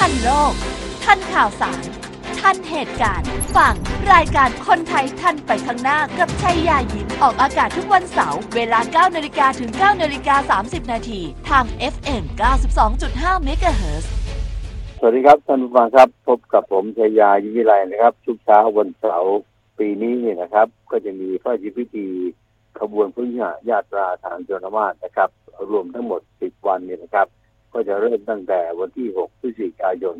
ทันโลกทันข่าวสารทันเหตุการณ์ฟังรายการคนไทยทันไปข้างหน้ากับชัยยายิ้มออกอากาศทุกวันเสาร์เวลา 9:00 นถึง 9:30 นทาง FM 92.5 เมกะเฮิรตซ์สวัสดีครับท่านผู้ฟังครับพบกับผมชัยยายิ้มวิไลนะครับทุกเช้าวันเสาร์ปีนี้เนี่ยนะครับก็จะมีพระราชพิธีขบวนพุทธญาตราทางชนมาศนะครับรวมทั้งหมด10วันเนี่ยนะครับก็จะเริ่มตั้งแต่วันที่6พฤศจิกายน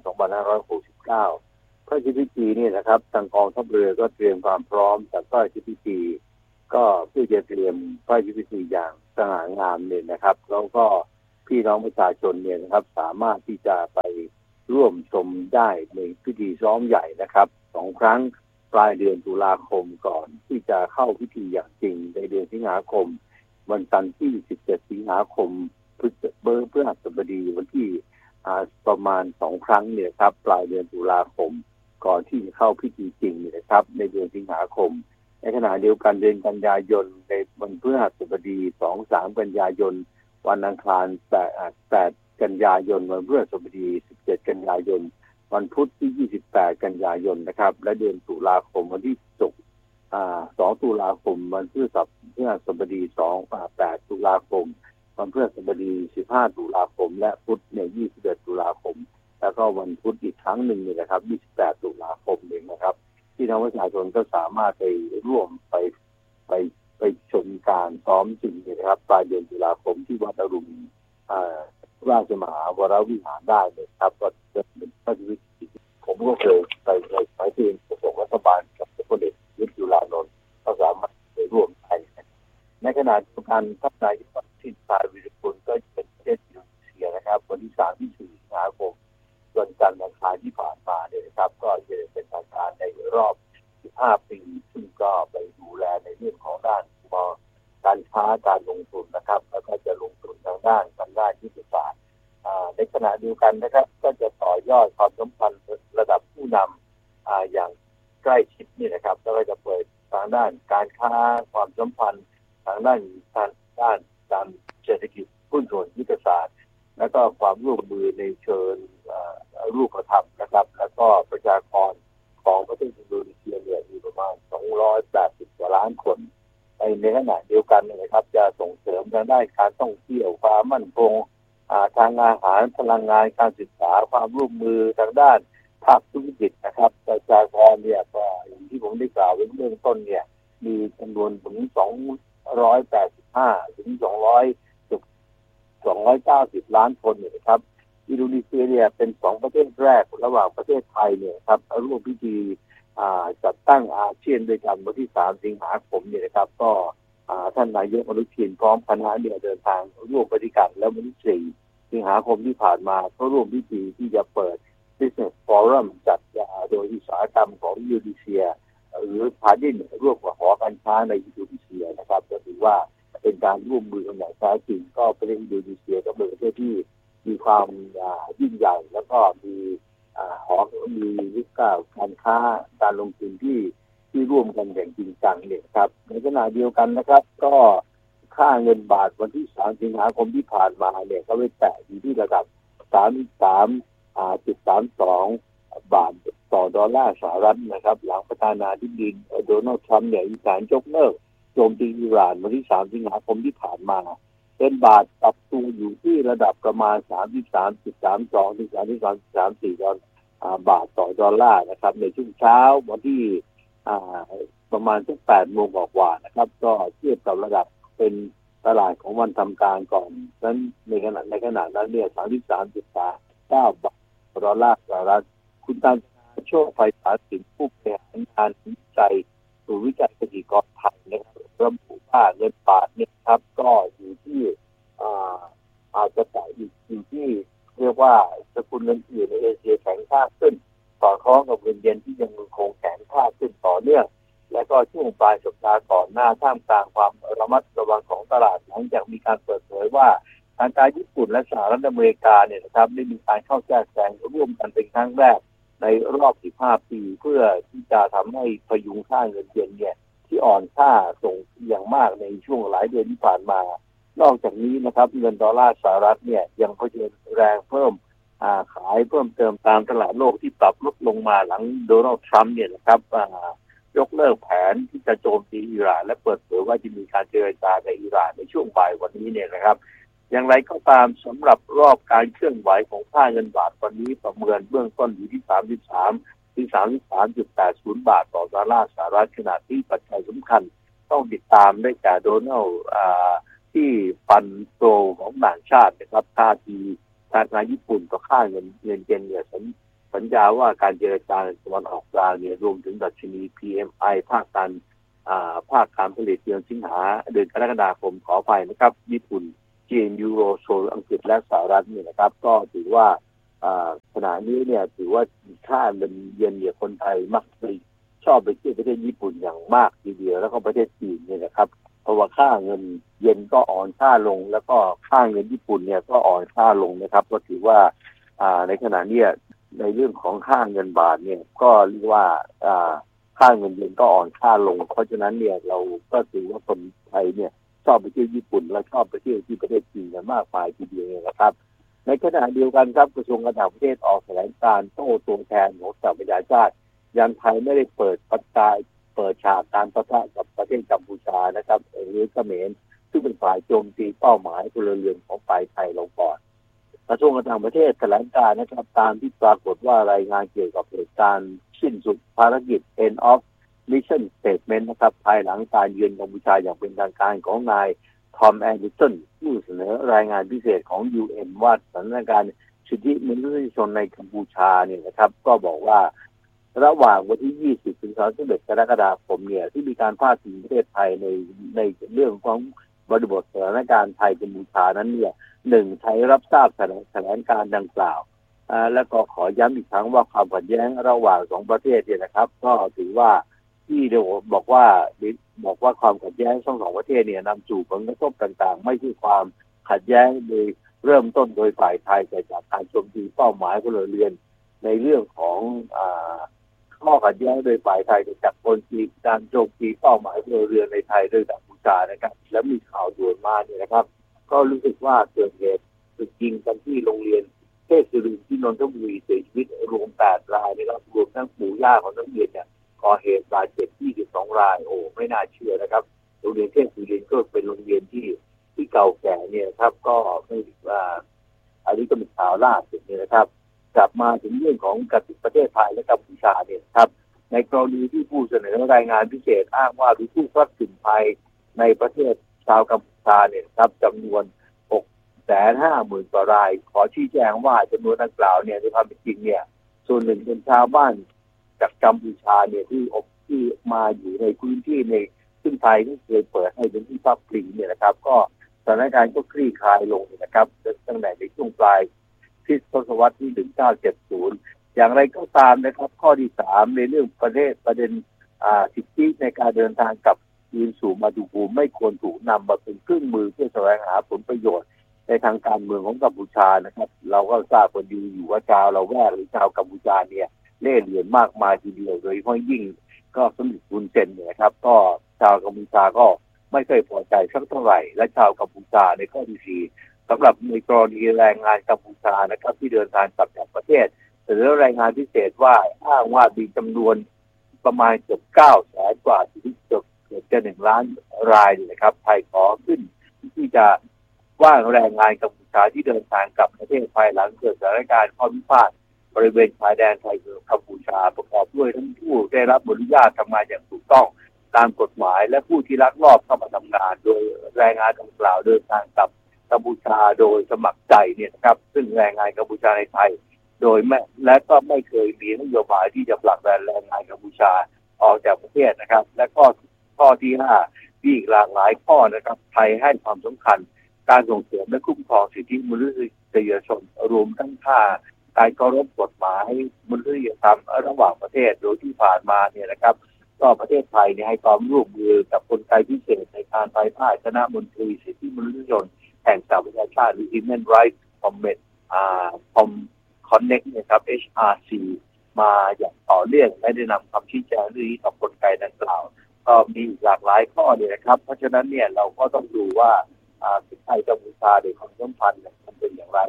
2569พระราชพิธีนี่นะครับทางกองทัพเรือก็เตรียมความพร้อมจัดพระราชพิธีก็เพื่อจะเตรียมพระราชพิธีอย่างสง่างามเนี่ยนะครับแล้วก็พี่น้องประชาชนเนี่ยนะครับสามารถที่จะไปร่วมชมได้ในพิธีซ้อมใหญ่นะครับ2 ครั้งปลายเดือนตุลาคมก่อนที่จะเข้าพิธีอย่างจริงในเดือนสิงหาคมวันจันทร์ที่17สิงหาคมพฤหัสบดีวันที่ประมาณ2 ครั้งเนี่ยครับปลายเดือนตุลาคมก่อนที่จะเข้าพิธีจริงนะครับในเดือนสิงหาคมในขณะเดียวกันเดือนกันยายนในวันพฤหัสบดี 2-3 กันยายนวันอังคาร8 กันยายนวันพฤหัสบดี17 กันยายนวันพุธที่28 กันยายนนะครับและเดือนตุลาคมวันที่2 ตุลาคมวันพฤหัสบดี8 ตุลาคมวันพฤหัสบดี15 ตุลาคมและพุธใน21 ตุลาคมแล้วก็วันพุธอีกครั้งหนึ่งเนี่ยนะครับ28 ตุลาคมเองนะครับที่ทางประชาชนก็สามารถไปร่วมไปชมการซ้อมจริงนะครับปลายเดือนตุลาคมที่วัดอรุณราชมหาวรวิหารได้เลยครับก็จะเป็นพระราชพิธีผมก็เคยไปสายทีมของรัฐบาลกับพลเอกประยุทธ์ จุลานนท์ก็สามารถไปร่วมในขณะเดียวกันท่านนายกทินชาญวิรุฬก็เป็นประเทศอินโดนีเซียนะครับวันที่3 ที่ 4 สิงหาคมวันจันทร์อังคารที่ผ่านมาเนี่ยนะครับก็จะเป็นทางการในรอบ15 ปีซึ่งก็ไปดูแลในเรื่องของด้านการค้าการลงทุนนะครับแล้วก็จะลงทุนทางด้านยุทธศาสตร์ในขณะเดียวกันนะครับก็จะต่อยอดความสัมพันธ์ระดับผู้นำอย่างใกล้ชิดนี่นะครับแล้วก็จะเปิดทางด้านการค้าความสัมพันธ์ทางด้านการเศรษฐกิจหุ้นส่วนยุทธศาสตร์แล้วก็ความร่วมมือในเชิงรูปธรรมนะครับแล้วก็ประชากรของประเทศอินโดนีเซียเนี่ยมีประมาณ280 กว่าล้านคนในขณะเดียวกันนะครับจะส่งเสริมทางด้านการท่องเที่ยวความมั่นคงทางอาหารพลังงานการศึกษาความร่วมมือทางด้านภาคธุรกิจนะครับประชากรเนี่ยก็อย่างที่ผมได้กล่าวไว้เบื้องต้นเนี่ยมีจำนวนถึง285 ถึง 290 ล้านคนเนี่ยครับอินโดนีเซียเนี่ยเป็น2 ประเทศแรกระหว่างประเทศไทยเนี่ยครับร่วมพิธีจัดตั้งอาเซียนด้วยกันวันที่3 สิงหาคมเนี่ยนะครับก็ท่านนายกอนุทินพร้อมคณะเนี่ยเดินทางร่วมปฏิการแล้ววันที่4 สิงหาคมที่ผ่านมาก็ร่วมพิธีที่จะเปิด Business Forum จัดโดยอุตสาหกรรมของอินโดนีเซียหรือพาดินร่วมกับหอการค้าในอินโดนีเซียนะครับก็ถือว่าเป็นการร่วมมือกันอย่างแท้จริงก็ประเทศอินโดนีเซียก็เป็นประเทศที่มีความยิ่งใหญ่แล้วก็มีวิสาหการค้าการลงทุนที่ร่วมกันอย่างจริงจังเนี่ยครับในขณะเดียวกันนะครับก็ค่าเงินบาทวันที่3 สิงหาคมที่ผ่านมาเนี่ยก็ไปแตะอยู่ที่ระดับ 33.32 บาทต่อดอลลาร์สหรัฐนะครับหลังประธานาธิบดีโดนัลด์ทรัมป์เนี่ยมีการยกเลิกโจมตีอิหร่านวันที่3 สิงหาคมที่ผ่านมาเป็นบาทปรับตัวอยู่ที่ระดับประมาณ 33.32 ถึง 33.34 บาทต่อดอลลาร์นะครับในช่วงเช้าวันที่ประมาณสัก 8 โมงกว่าๆนะครับก็เทียบกับระดับเป็นตลาดของวันทำการก่อนนั้นในขณะนั้นเนี่ย 33.39 บาทต่อดอลลาร์สหรัฐคุณตาโชคไฟสาสินผู้บริหารงานวิจัยศูนย์วิจัยเศรษฐกิจไทยนะครับระบุว่าเงินบาทเนี่ยครับก็อยู่ที่อาจจะแตะอยู่ที่เรียกว่าสกุลเงินอื่นในเอเชียแข็งค่าขึ้นสอดคล้องกับเงินเยนที่ยังคงแข็งค่าขึ้นต่อเนื่องและก็ช่วงปลายสัปดาห์ก่อนหน้าท่ามกลางความระมัดระวังของตลาดหลังจากมีการเปิดเผยว่าทางการญี่ปุ่นและสหรัฐอเมริกาเนี่ยนะครับได้มีการเข้าแทรกแซงร่วมกันเป็นครั้งแรกในรอบ15 ปีเพื่อที่จะทำให้พยุงค่าเงินเยนเนี่ยที่อ่อนค่าส่งอย่างมากในช่วงหลายเดือนที่ผ่านมานอกจากนี้นะครับเงินดอลลาร์สหรัฐเนี่ยยังเผชิญแรงเพิ่มขายเพิ่มเติมตามตลาดโลกที่ปรับลดลงมาหลังโดนัลด์ทรัมป์เนี่ยนะครับยกเลิกแผนที่จะโจมตีอิหร่านและเปิดเผยว่าจะมีการเจรจากับอิหร่านในช่วงบ่ายวันนี้เนี่ยนะครับอย่างไรก็ตามสำหรับรอบการเคลื่อนไหวของค่าเงินบาทวันนี้ประเมินเบื้องต้นอยู่ที่33 ถึง 33.80 บาทต่อดอลลาร์สหรัฐขณะที่ปัจจัยสำคัญต้องติดตามได้จากโดนัลด์ที่ฟันโตของต่างชาตินะครับท่าทีทางการญี่ปุ่นต่อค่าเงินเยนเนี่ยสัญญาว่าการเจรจาในตะวันออกกลางเนี่ยรวมถึงดัชนี PMI ภาคการผลิตเดือนสิงหาเดือนกรกฎาคมขออภัยนะครับญี่ปุ่นจีนยูโรโซนอังกฤษและสหรัฐเนี่ยนะครับก็ถือว่าขณะนี้เนี่ยถือว่าค่าเงินเยนเนี่ยคนไทยมักชอบไปเที่ยวประเทศญี่ปุ่นอย่างมากทีเดียวแล้วก็ประเทศจีนเนี่ยนะครับเพราะว่าค่าเงินเยนก็อ่อนค่าลงแล้วก็ค่าเงินญี่ปุ่นเนี่ยก็อ่อนค่าลงนะครับก็ถือว่าในขณะนี้ในเรื่องของค่าเงินบาทเนี่ยก็เรียกว่าค่าเงินเยนก็อ่อนค่าลงเพราะฉะนั้นเนี่ยเราก็ถือว่าคนไทยเนี่ยชอบไปเที่ยวญี่ปุ่นและชอบไปเที่ยวที่ประเทศจีนกันมากมายทีเดียวนะครับในขณะเดียวกันครับกระทรวงการต่างประเทศออกแถลงการโต้ตัวแทนของสหประชาชาติยันไทยไม่ได้เปิดฉากการปะทะกับประเทศกัมพูชานะครับหรือเขมรซึ่งเป็นฝ่ายโจมตีเป้าหมายพลเรือนของฝ่ายไทยลงก่อนกระทรวงการต่างประเทศแถลงการนะครับตามที่ปรากฏว่ารายงานเกี่ยวกับเหตุการณ์สิ้นสุดภารกิจ End of Mission Statement นะครับภายหลังการเยือนกัมพูชาอย่างเป็นทางการของนายทอมแอนดิสันผู้เสนอรายงานพิเศษของ UN ว่าสถานการณ์สิทธิมนุษยชนในกัมพูชาเนี่ยนะครับก็บอกว่าระหว่างวันที่ 20 ถึง 31 กรกฎาคมเนี่ยที่มีการพาดพิงประเทศไทยในเรื่องของบริบทสถานการณ์ไทยกัมพูชานั้นเนี่ยไทยรับทราบแถลงการดังกล่าวแล้วก็ขอย้ำอีกครั้งว่าความขัดแย้งระหว่างสองประเทศเนี่ยนะครับก็ถือว่าที่เดียวบอกว่าความขัดแย้งสองประเทศเนี่ยนำสู่ผลกระทบต่างๆไม่ใช่ความขัดแย้งโดยเริ่มต้นโดยฝ่ายไทยแต่จากการโจมตีเป้าหมายพลเรือนในเรื่องของข้อขัดแย้งโดยฝ่ายไทยจากการโจมตีเป้าหมายพลเรือนในไทยโดยกัมพูชานะครับและมีข่าวด่วนมาเนี่ยนะครับก็รู้สึกว่าเกิดเหตุยิงกันที่โรงเรียนเทศสุรินทร์ที่นนทบุรีเสียชีวิตรวม8 รายนะครับรวมทั้งปู่ย่าของนักเรียนเนี่ยก่อเหตุบาดเจ็บ22 รายโอ้ไม่น่าเชื่อนะครับโรงเรียนเทศสุรินทร์ก็เป็นโรงเรียนที่เก่าแก่เนี่ยครับก็ไม่อันนี้ก็เป็นข่าวล่าสุดเนี่ยนะครับกลับมาถึงเรื่องของประเทศไทยและกัมพูชาเนี่ยครับในกรณีที่ผู้เสนอรายงานพิเศษอ้างว่ามีผู้พลัดถิ่นไทยในประเทศชาวกัมพูชาเนี่ยครับจำนวน 650,000 กว่ารายขอชี้แจงว่าจำนวนดังกล่าวเนี่ยในความเป็นจริงเนี่ยส่วนหนึ่งเป็นชาวบ้านจากกัมพูชาเนี่ยที่มาอยู่ในพื้นที่ในซึ่งไทยที่เคยเปิดให้เป็นที่พักพิงเนี่ยนะครับก็สถานการณ์ก็คลี่คลายลงนะครับตั้งแต่ในช่วงปลายทศวรรษที่ 1970 อย่างไรก็ตามนะครับข้อที่ 3ในเรื่องประเด็นสิทธิในการเดินทางกับคืนสู่มาตุภูมิไม่ควรถูกนำมาเป็นเครื่องมือเพื่อแสวงหาผลประโยชน์ในทางการเมืองของกัมพูชานะครับเราก็ทราบกันอยู่ว่าชาวละแวกหรือชาวกัมพูชาเนี่ยเล่ห์เหลี่ยมมากมายทีเดียวโดยเฉพาะยิ่งก็สมเด็จฮุนเซนเนี่ยครับก็ชาวกัมพูชาก็ไม่เคยพอใจสักเท่าไหร่และชาวกัมพูชาในข้อที่4สำหรับในกรณีแรงงานกัมพูชานะครับที่เดินทางกลับจากประเทศแต่แล้วรายงานพิเศษว่าอ้างว่ามีจำนวนประมาณเกือบ900,000 กว่าที่เกือบจะ1 ล้านรายนะครับไทยขอขึ้นที่จะว่างแรงงานกัมพูชาที่เดินทางกลับประเทศภายหลังเกิดสถานการณ์ข้อพิพาทบริเวณชายแดนไทยกัมพูชาประกอบด้วยทั้งผู้ได้รับอนุญาตทำงานอย่างถูกต้องตามกฎหมายและผู้ที่ลักลอบเข้ามาทำงานโดยแรงงานดังกล่าวเดินทางกลับกัมพูชาโดยสมัครใจเนี่ยนะครับซึ่งแรงงานกัมพูชาในไทยโดยและก็ไม่เคยมีนโยบายที่จะผลักดันแรงงานกัมพูชาออกจากประเทศนะครับและข้อที่5มีอีกหลากหลายข้อนะครับไทยให้ความสำคัญการส่งเสริมและคุ้มครองสิทธิมนุษยชนรวมทั้งการเคารพกฎหมายมนุษยธรรมระหว่างประเทศโดยที่ผ่านมาเนี่ยนะครับก็ประเทศไทยเนี่ยให้ความร่วมมือกับกลไกพิเศษในการภายใต้คณะมนตรีสิทธิมนุษยชนแห่งสหประชาชาติหรือ Human Rights Connect นะครับ HRC มาอย่างต่อเนื่องและได้นำคำชี้แจงเรื่องนี้ต่อกลไกดังกล่าวก็มีหลากหลายข้อเนี่ยนะครับเพราะฉะนั้นเนี่ยเราก็ต้องดูว่าไทยกัมพูชาในความสัมพันธ์มันเป็นอย่างไร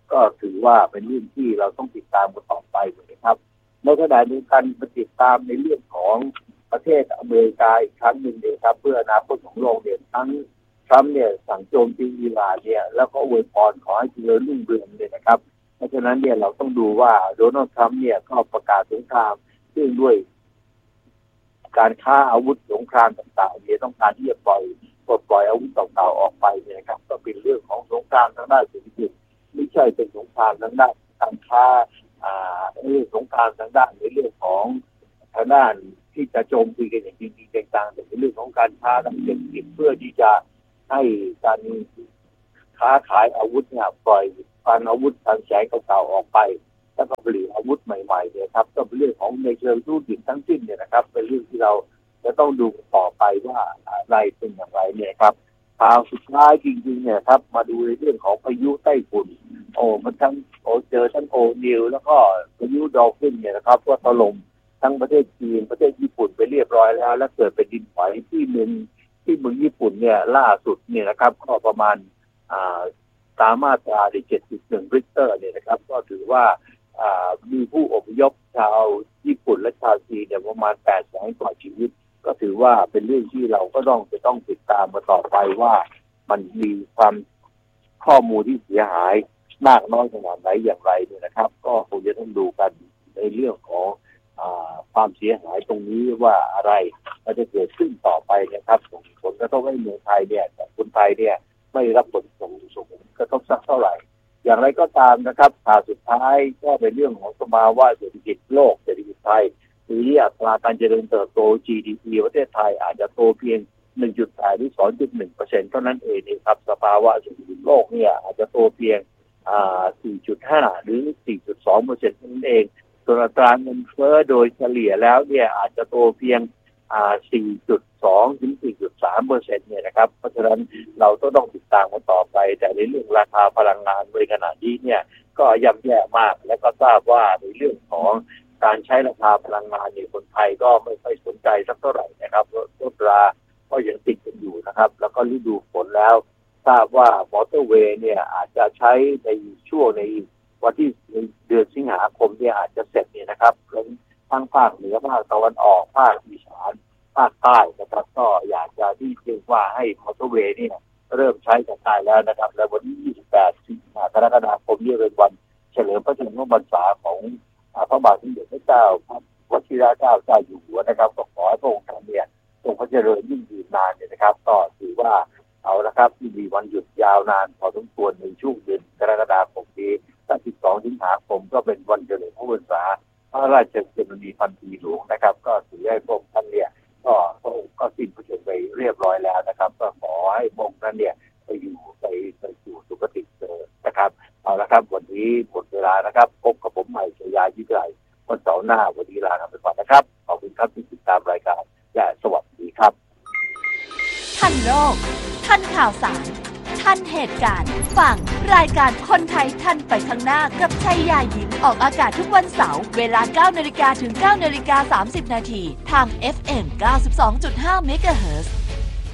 ก็ถือว่าเป็นเรื่องที่เราต้องติดตามกันต่อไปนะครับในขณะเดียวกันติดตามในเรื่องของประเทศอเมริกาอีกครั้งหนึ่งเลยครับเพื่ออนาคตของโลกเนี่ยทั้งทรัมป์เนี่ยสั่งโจมตีอิหร่านเนี่ยแล้วก็อวยพรขอให้เจริญรุ่งเรืองเลยนะครับเพราะฉะนั้นเนี่ยเราต้องดูว่าโดนัลด์ทรัมป์เนี่ยก็ประกาศสงครามซึ่งด้วยการค้าอาวุธสงครามต่างๆเนี่ยต้องการที่จะปลดปล่อยอาวุธต่างๆออกไปเนี่ยนะครับก็เป็นเรื่องของสงครามทางด้านเศรษฐกิจไม่ใช่เป็นสงครามทางด้านการค้าเรื่องสงครามทางด้านในเรื่องของทางด้านที่จะโจมตีกันอย่างจริงๆจังๆแต่เป็นเรื่องของการค้าทางเศรษฐกิจเพื่อที่จะให้การค้าขายอาวุธเนี่ยปล่อยอาวุธทางแสงเก่าๆออกไปแล้วก็ผลิตอาวุธใหม่ๆเนี่ยครับก็เป็นเรื่องของในเชิงธุรกิจทั้งสิ้นเนี่ยนะครับเป็นเรื่องที่เราจะต้องดูต่อไปว่าอะไรเป็นอย่างไรเนี่ยครับข่าวสุดท้ายจริงๆเนี่ยครับมาดูในเรื่องของพายุไต้ฝุ่นมันทั้งเจอทั้งโอนิลแล้วก็พายุดอลฟินเนี่ยนะครับก็ถล่มทั้งประเทศจีนประเทศญี่ปุ่นไปเรียบร้อยแล้วและเกิดเป็นดินไหวที่เมืองญี่ปุ่นเนี่ยล่าสุดเนี่ยนะครับก็ประมาณตามมาตราที่ 7.1 ริกเตอร์เนี่ยนะครับก็ถือว่ามีผู้อพยพชาวญี่ปุ่นและชาวจีนเนี่ยประมาณ 800,000 กว่าชีวิตก็ถือว่าเป็นเรื่องที่เราก็จะต้องติดตามมาต่อไปว่ามันมีความข้อมูลที่เสียหายมากน้อยขนาดไหนอย่างไรเนี่ยนะครับก็คงจะต้องดูกันในเรื่องของความเสียหายตรงนี้ว่าอะไรมันจะเกิดขึ้นต่อไปนะครับส่งผลกระทบให้เมืองไทยเนี่ยแต่คนไทยเนี่ยไม่รับผลกระทบสักเท่าไหร่อย่างไรก็ตามนะครับข่าวสุดท้ายก็เป็นเรื่องของสภาวะเศรษฐกิจโลกเศรษฐกิจไทยปีนี้อัตราการเจริญเติบโต GDP ประเทศไทยอาจจะโตเพียง 1.8 หรือ 2.1% เท่านั้นเองนะครับสภาวะเศรษฐกิจโลกเนี่ยอาจจะโตเพียง4.5 หรือ 4.2% เท่านั้นเองส่วนอัตราเงินเฟ้อโดยเฉลี่ยแล้วเนี่ยอาจจะโตเพียง4.2 ถึง 4.3% เนี่ยนะครับเพราะฉะนั้นเราต้องติดตามกันต่อไปแต่ในเรื่องราคาพลังงานในขณะนี้เนี่ยก็ย่ำแย่มากและก็ทราบว่าในเรื่องของการใช้ราคาพลังงานเนี่ยคนไทยก็ไม่ค่อยสนใจสักเท่าไหร่นะครับรถราก็ยังติดกันอยู่นะครับแล้วก็ฤดูฝนแล้วทราบว่ามอเตอร์เวย์เนี่ยอาจจะใช้ในช่วงในวันที่เดือนสิงหาคมเนี่ยอาจจะเสร็จเนี่ยนะครับทั้งภาคเหนือภาคตะวันออกภาคอีสานภาคใต้นะครับก็อยากจะที่เรียกว่าให้มอเตอร์เวย์นี่เริ่มใช้กันได้แล้วนะครับและวันที่28 สิงหากรกฎาคมนี้เป็นวันเฉลิมพระชนมพรรษาของพระบาทสมเด็จพระเจ้าวชิรเกล้าเจ้าอยู่หัวนะครับก็ขอให้พระองค์ท่านเนี่ยทรงพระเจริญยิ่งยืนนานเนี่ยนะครับก็ถือว่าเอาละครับที่มีวันหยุดยาวนานพอสมควรในช่วงเดือนกรกฎาคมนี้12 สิงหาคมก็เป็นวันเฉลิมพระพรรษาพระราชกรณีพันปีหลวงนะครับก็ถือให้พระองค์ท่านเนี่ยก็พระองค์ก็สิ้นพระชนม์ไปเรียบร้อยแล้วนะครับก็ขอให้พระองค์ท่านเนี่ยไปอยู่สุคตินะครับเอาละครับวันนี้หมดเวลานะครับพบกับผมใหม่ชยายิ่งใหญ่วันเสาร์หน้าวันนี้ลาไปก่อนนะครับขอบคุณครับที่ติดตามรายการและสวัสดีครับทันโลกทันข่าวสารทันเหตุการณ์ฟังรายการคนไทยทันไปข้างหน้ากับชัยยายิ้มออกอากาศทุกวันเสาร์เวลา 9:00 น. ถึง 9:30 น. ทาง FM 92.5 เมกะเฮิรตซ์